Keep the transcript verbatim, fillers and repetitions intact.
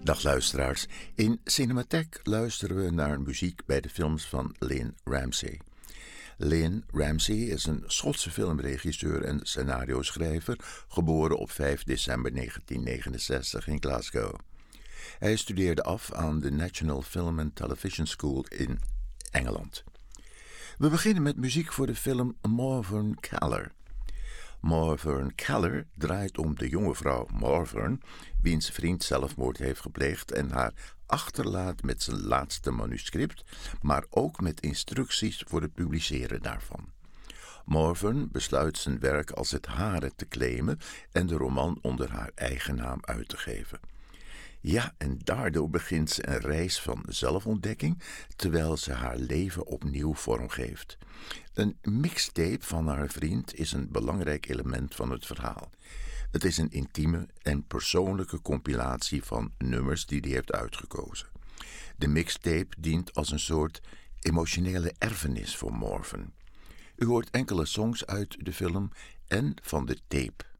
Dag luisteraars. In Cinematheek luisteren we naar muziek bij de films van Lynne Ramsay. Lynne Ramsay is een Schotse filmregisseur en scenario-schrijver, geboren op vijf december negentien negenenzestig in Glasgow. Hij studeerde af aan de National Film and Television School in Engeland. We beginnen met muziek voor de film Morvern Callar. Morvern Callar draait om de jonge vrouw Morvern, wiens vriend zelfmoord heeft gepleegd en haar achterlaat met zijn laatste manuscript, maar ook met instructies voor het publiceren daarvan. Morvern besluit zijn werk als het hare te claimen en de roman onder haar eigen naam uit te geven. Ja, en daardoor begint ze een reis van zelfontdekking, terwijl ze haar leven opnieuw vormgeeft. Een mixtape van haar vriend is een belangrijk element van het verhaal. Het is een intieme en persoonlijke compilatie van nummers die hij heeft uitgekozen. De mixtape dient als een soort emotionele erfenis voor Morvern. U hoort enkele songs uit de film en van de tape.